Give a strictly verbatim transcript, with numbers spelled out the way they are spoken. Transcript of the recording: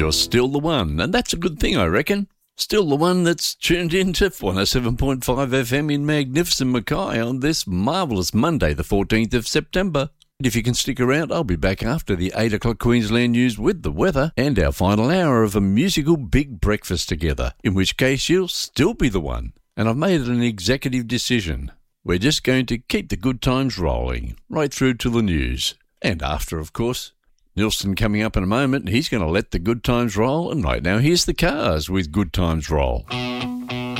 You're still the one, and that's a good thing, I reckon. Still the one that's tuned in to one oh seven point five F M in magnificent Mackay on this marvellous Monday, the fourteenth of September. And if you can stick around, I'll be back after the eight o'clock Queensland news with the weather and our final hour of a musical big breakfast together, in which case you'll still be the one. And I've made an executive decision. We're just going to keep the good times rolling, right through to the news. And after, of course. Nilsson coming up in a moment, he's going to let the good times roll, and right now here's the Cars with Good Times Roll.